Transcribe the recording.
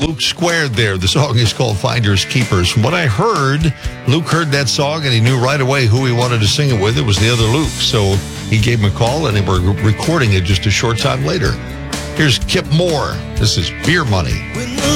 Luke Squared there. The song is called Finders Keepers. From what I heard, Luke heard that song and he knew right away who he wanted to sing it with. It was the other Luke. So he gave him a call and they were recording it just a short time later. Here's Kip Moore. This is Beer Money.